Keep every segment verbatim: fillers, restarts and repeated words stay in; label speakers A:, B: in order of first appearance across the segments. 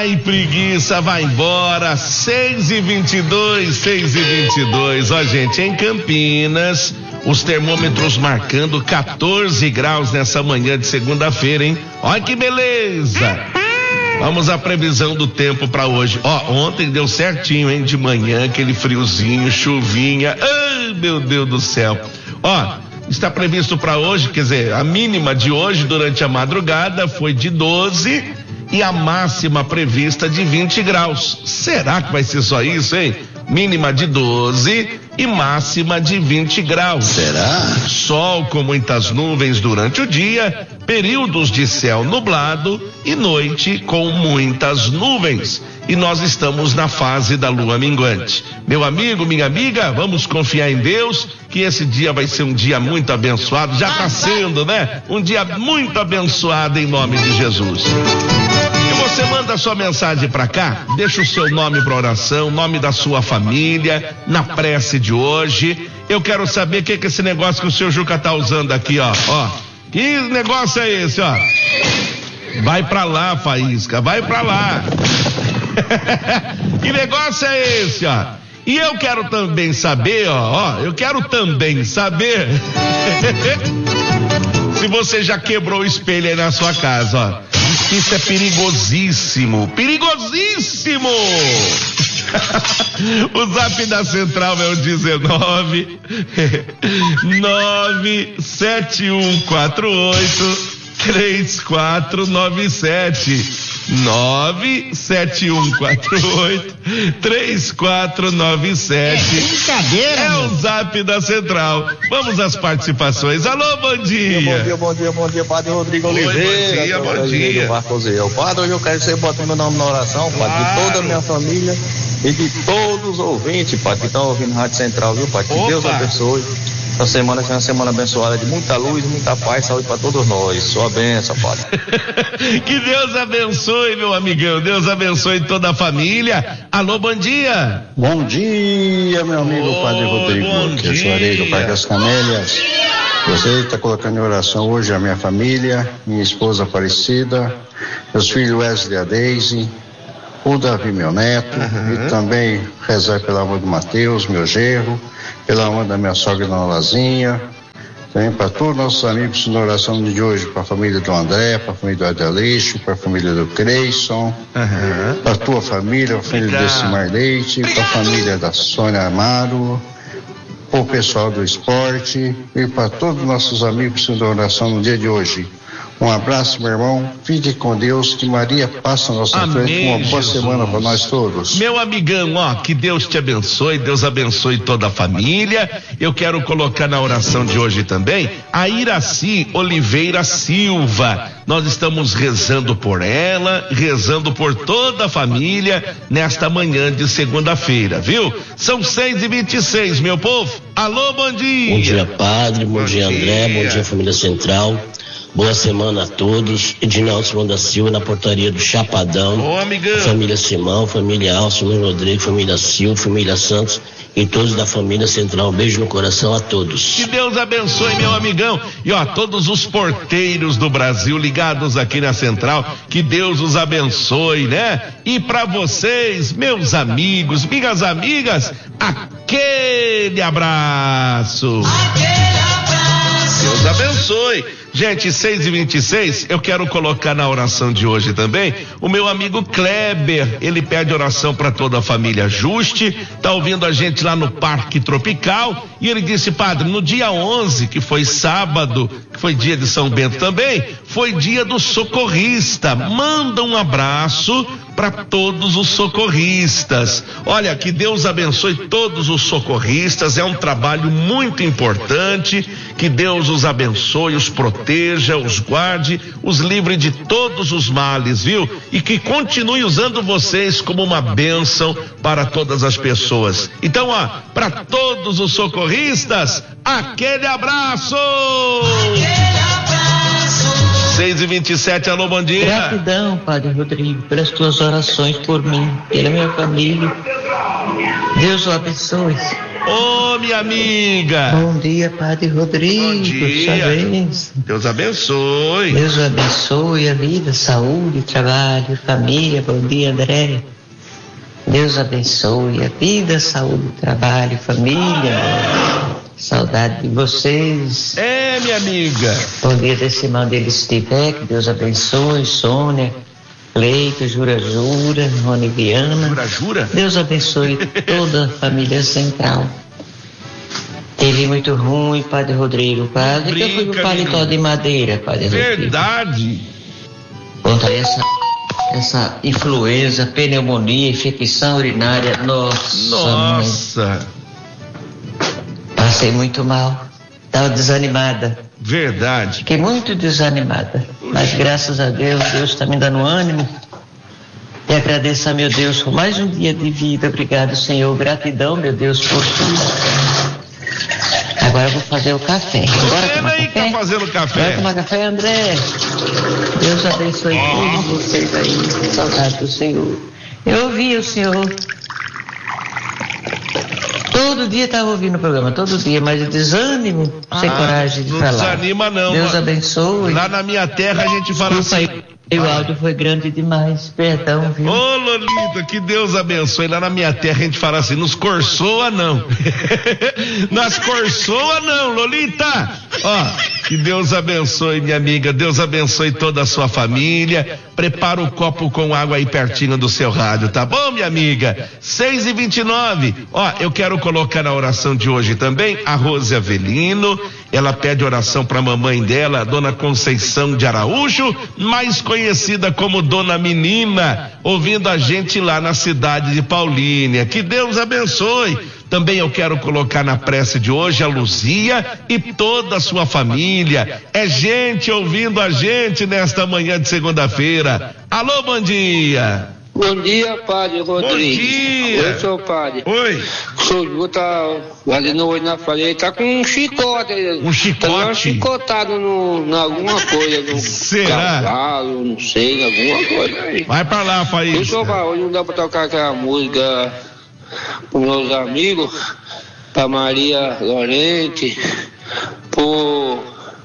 A: Ai, preguiça, vai embora. seis e vinte e dois, seis e vinte e dois. Ó, gente, em Campinas, os termômetros marcando quatorze graus nessa manhã de segunda-feira, hein? Olha que beleza. Vamos à previsão do tempo para hoje. Ó, ontem deu certinho, hein? De manhã, aquele friozinho, chuvinha. Ai, meu Deus do céu. Ó, está previsto para hoje, quer dizer, a mínima de hoje durante a madrugada foi de doze e a máxima prevista de vinte graus. Será que vai ser só isso, hein? Mínima de doze e máxima de vinte graus.
B: Será?
A: Sol com muitas nuvens durante o dia, períodos de céu nublado e noite com muitas nuvens. E nós estamos na fase da lua minguante. Meu amigo, minha amiga, vamos confiar em Deus que esse dia vai ser um dia muito abençoado. Já está sendo, né? Um dia muito abençoado em nome de Jesus. Você manda sua mensagem pra cá, deixa o seu nome pra oração, nome da sua família, na prece de hoje. Eu quero saber o que, que é esse negócio que o seu Juca tá usando aqui, ó, ó. Que negócio é esse, ó? Vai pra lá, Faísca, vai pra lá. Que negócio é esse, ó? E eu quero também saber, ó, ó, eu quero também saber se você já quebrou o espelho aí na sua casa, ó. Isso é perigosíssimo, perigosíssimo. O zap da central é o dezenove nove sete um quatro oito três quatro nove sete nove sete um quatro oito três quatro nove sete.
B: É brincadeira,
A: é
B: meu.
A: O zap da central. Vamos às participações. Alô, bom dia.
C: Bom dia, bom dia, bom dia, Padre Rodrigo
A: Oi,
C: Oliveira.
A: Bom dia, bom dia.
C: Marcosinho. Padre, hoje eu quero que você bote meu nome na oração, Padre,
A: Claro.
C: de toda a minha família e de todos os ouvintes, Padre, que estão ouvindo Rádio Central, viu, Padre? Que
A: Opa.
C: Deus abençoe. Essa semana foi uma semana abençoada de muita luz, muita paz, saúde para todos nós. Sua bênção, Padre.
A: Que Deus abençoe, meu amigão. Deus abençoe toda a família. Alô, bom dia.
D: Bom dia, meu amigo
A: Oi,
D: Padre Rodrigo,
A: bom
D: que eu chorei do Parque das Camélias. Você está colocando em oração hoje a minha família, minha esposa Aparecida, meus filhos Wesley e a Deise, o Davi, meu neto, uhum. E também rezar pela mão do Mateus, meu genro, pela mão da minha sogra Dona Lazinha, também para todos os nossos amigos na oração de hoje, para a família do André, para a família do Adeleixo, para a família do Creyson, uhum. Para a tua família, para a família do Decimar Leite, para a família da Sônia Amaro, para o pessoal do esporte e para todos os nossos amigos na oração no dia de hoje. Um abraço, meu irmão. Fique com Deus. Que Maria passe a nossa
A: Amém,
D: frente. Uma boa
A: Jesus.
D: semana para nós todos.
A: Meu amigão, ó, que Deus te abençoe, Deus abençoe toda a família. Eu quero colocar na oração de hoje também a Iraci Oliveira Silva. Nós estamos rezando por ela, rezando por toda a família nesta manhã de segunda-feira, viu? São seis e vinte e seis, meu povo. Alô, bom dia.
E: Bom dia, Padre. Bom,
A: Bom
E: dia, André.
A: dia.
E: Bom dia, família Central. Boa semana a todos. Edinaldo Simão da Silva, na portaria do Chapadão.
A: Ô, amigão.
E: Família Simão, família Alcio, família Rodrigo, família Silva, família Santos e todos da família Central. Um beijo no coração a todos.
A: Que Deus abençoe, meu amigão. E ó, todos os porteiros do Brasil ligados aqui na Central, que Deus os abençoe, né? E pra vocês, meus amigos, minhas amigas, aquele abraço. Aquele abraço. Deus abençoe. Gente, seis e vinte e seis, eu quero colocar na oração de hoje também o meu amigo Kleber. Ele pede oração para toda a família Juste, tá ouvindo a gente lá no Parque Tropical, e ele disse: padre, no dia onze, que foi sábado, que foi dia de São Bento também, foi dia do socorrista. Manda um abraço para todos os socorristas. Olha, que Deus abençoe todos os socorristas, é um trabalho muito importante, que Deus os abençoe, os proteja, os guarde, os livre de todos os males, viu? E que continue usando vocês como uma bênção para todas as pessoas. Então, ó, para todos os socorristas, aquele abraço! Aquele abraço! seis e vinte e sete, alô, bom dia.
F: Gratidão, Padre Rodrigo, pelas tuas orações por mim, pela minha família. Deus o abençoe.
A: Ô, oh, minha amiga.
F: Bom dia, Padre Rodrigo.
A: Bom dia. Deus abençoe.
F: Deus abençoe a vida, saúde, trabalho, família. Bom dia, André. Deus abençoe a vida, saúde, trabalho, família. Saudade de vocês.
A: É, minha amiga.
F: Bom dia desse irmão dele estiver, que Deus abençoe. Sônia, Cleito, Jura Jura, Rony Viana.
A: Jura Jura?
F: Deus abençoe toda a família central. Teve muito ruim, Padre Rodrigo. Padre, que eu fui pro paletó de madeira, Padre Rodrigo.
A: Verdade.
F: Contra essa, essa influenza, pneumonia, infecção urinária. Nossa.
A: Nossa.
F: Mãe. Passei muito mal. Estava desanimada.
A: Verdade.
F: Fiquei muito desanimada. Mas graças a Deus, Deus está me dando ânimo. E agradeço a meu Deus por mais um dia de vida. Obrigado, Senhor. Gratidão, meu Deus, por tudo. Agora eu vou fazer o café. Bora tomar
A: aí
F: café?
A: Tá fazendo café.
F: Bora tomar café, André. Deus abençoe oh. todos vocês aí. Saudade do Senhor. Eu ouvi o Senhor. Todo dia estava ouvindo o programa, todo dia, mas desânimo, ah, sem coragem de
A: não
F: falar.
A: Não desanima não.
F: Deus abençoe.
A: Lá na minha terra a gente fala
F: Desculpa
A: assim.
F: Aí. O áudio foi grande demais, perdão, viu?
A: Ô, Lolita, que Deus abençoe. Lá na minha terra a gente fala assim, nos corçoa não. Nas corçoa não, Lolita. Ó, que Deus abençoe, minha amiga. Deus abençoe toda a sua família. Prepara o copo com água aí pertinho do seu rádio, tá bom, minha amiga? seis e vinte e nove. Ó, eu quero colocar na oração de hoje também a Rose Avelino. Ela pede oração pra mamãe dela, a Dona Conceição de Araújo, mais conhecida como Dona Menina, ouvindo a gente lá na cidade de Paulínia. Que Deus abençoe. Também eu quero colocar na prece de hoje a Luzia e toda a sua família. É gente ouvindo a gente nesta manhã de segunda-feira. Alô, bom dia.
B: Bom dia, Padre Rodrigo.
A: Bom dia.
B: Oi, seu padre.
A: Oi.
B: O senhor tá ali no olho na falei, tá com um chicote.
A: Um chicote?
B: Tá chicotado no, em alguma coisa, no
A: Será?
B: cavalo, não sei, alguma coisa aí.
A: Vai pra lá, Faísca.
B: O senhor, hoje não dá pra tocar aquela música pros meus amigos, pra Maria Lorente, pro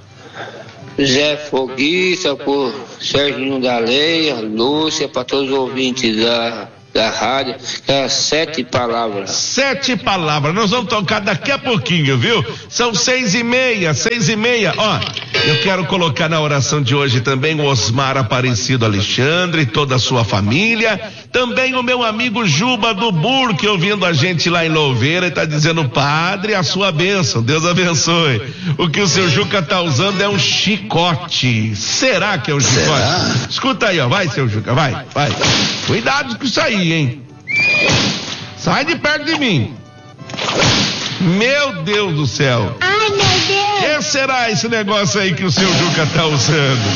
B: Zé Foguiça, por Serginho da Leia, Lúcia, para todos os ouvintes da, da rádio, é sete palavras.
A: Sete palavras, nós vamos tocar daqui a pouquinho, viu? São seis e meia, seis e meia, ó, eu quero colocar na oração de hoje também o Osmar Aparecido Alexandre e toda a sua família, também o meu amigo Juba do Burque, ouvindo a gente lá em Louveira, e tá dizendo, padre, a sua bênção, Deus abençoe. O que o seu Juca tá usando é um chicote. Será que é um chicote? Será? Escuta aí, ó, vai, seu Juca, vai, vai. Cuidado com isso aí, hein? Sai de perto de mim. Meu Deus do céu.
G: Ai, meu Deus.
A: Que será esse negócio aí que o seu Juca tá usando?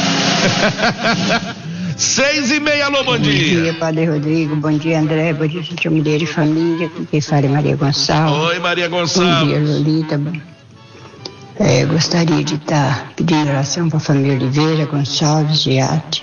A: Seis e meia, alô, bom, bom dia.
H: Bom dia, Padre Rodrigo, bom dia, André, bom dia, gente, mulher e família, que fala é Maria Gonçalves.
A: Oi, Maria Gonçalves.
H: Bom dia, Lolita. É, gostaria de estar pedindo oração para a família Oliveira Gonçalves de Arte.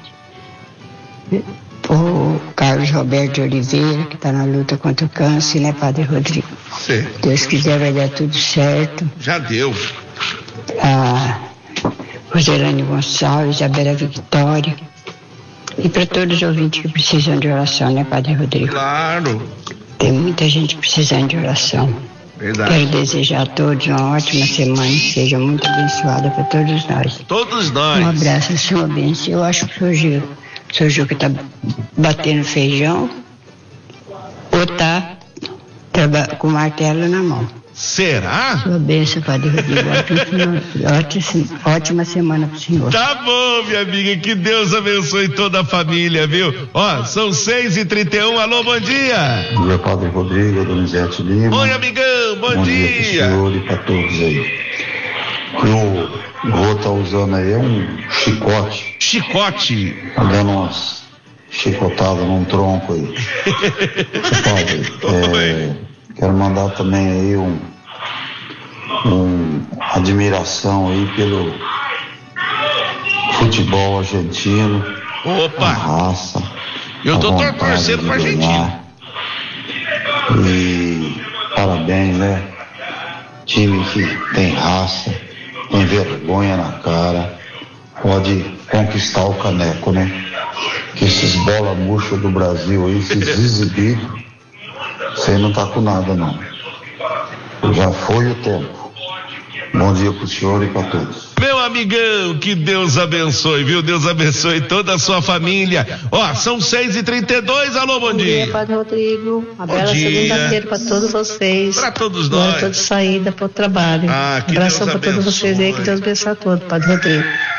H: O Carlos Roberto de Oliveira, que está na luta contra o câncer, né, Padre Rodrigo?
A: Sim.
H: Deus quiser vai dar tudo certo.
A: Já deu.
H: A Roselane Gonçalves, a Bela Victória. E para todos os ouvintes que precisam de oração, né, Padre Rodrigo?
A: Claro.
H: Tem muita gente precisando de oração.
A: Verdade.
H: Quero desejar a todos uma ótima semana, seja muito abençoada para todos nós.
A: Todos nós.
H: Um abraço, a sua bênção. Eu acho que o senhor Gil, o senhor Gil que está batendo feijão, ou está com o martelo na mão.
A: Será?
H: Sua bênção, Padre Rodrigo. Ótima, ótima semana para o senhor.
A: Tá bom, minha amiga, que Deus abençoe toda a família, viu? Ó, são seis e trinta e um, alô, bom dia.
D: Bom dia, Padre Rodrigo, Donizete Lima.
A: Oi, amigão, bom, bom dia.
D: Bom dia pro senhor e para todos aí. O Rô tá usando aí é um chicote.
A: Chicote?
D: Tá dando umas chicotadas num tronco aí. Padre, é... Quero mandar também aí um, um admiração aí pelo futebol argentino.
A: Opa!
D: A raça.
A: Eu tô torcendo pra Argentina.
D: E parabéns, né? time que tem raça, tem vergonha na cara, pode conquistar o caneco, né? Que esses bola murcha do Brasil aí, esses exibidos, você não tá com nada não. Já foi o tempo. Bom dia pro senhor e para todos.
A: Meu amigão, que Deus abençoe, viu? Deus abençoe toda a sua família. Ó, são seis e trinta e dois, alô, bom, bom dia.
G: Bom dia, Padre Rodrigo. Uma bela segunda-feira para todos vocês.
A: Para todos nós.
G: Agora toda saída para o trabalho.
A: Ah, que
G: abração
A: Deus
G: para todos vocês aí, que Deus abençoe a todos, Padre Rodrigo.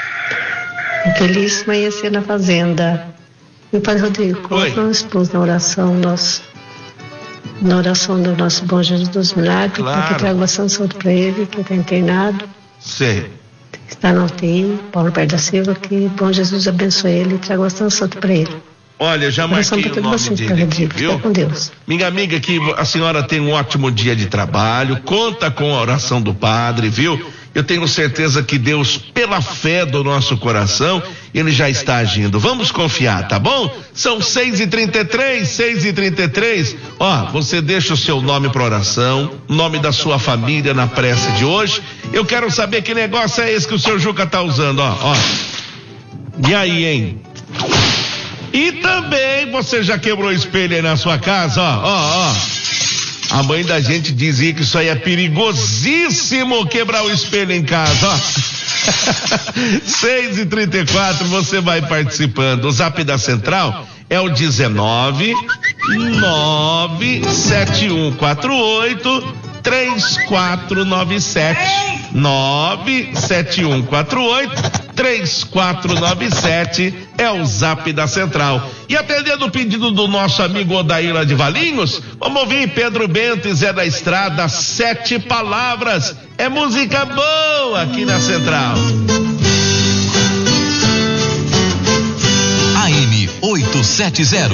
G: Um feliz amanhecer na fazenda. E o Padre Rodrigo, coloca o esposo na oração, nosso, na oração do nosso bom Jesus dos Milagres,
A: claro.
G: Para que traga bastante saúde para ele, que está internado.
A: Sim.
G: Está na U T I, Paulo Pérez da Silva, que bom Jesus abençoe ele e traga bastante saúde para ele.
A: Olha, já marquei o nome
G: vocês,
A: dele aqui, viu?
G: Fica com Deus.
A: Minha amiga, que a senhora tem um ótimo dia de trabalho, conta com a oração do padre, viu? Eu tenho certeza que Deus, pela fé do nosso coração, ele já está agindo. Vamos confiar, tá bom? São seis e trinta e três, seis e trinta e três. Ó, você deixa o seu nome para oração, nome da sua família na prece de hoje. Eu quero saber que negócio é esse que o senhor Juca tá usando, ó, ó. E aí, hein? E também você já quebrou o espelho aí na sua casa, ó, ó, ó. A mãe da gente dizia que isso aí é perigosíssimo, quebrar o espelho em casa, ó. seis e trinta e quatro, você vai participando. O zap da Central é o dezenove, nove sete um quatro oito, três quatro nove sete. nove sete um quatro oito, três quatro nove sete é o zap da Central. E atendendo o pedido do nosso amigo Odaíla de Valinhos, vamos ouvir Pedro Bento e Zé da Estrada, Sete Palavras. É música boa aqui na Central.
I: A M oitocentos e setenta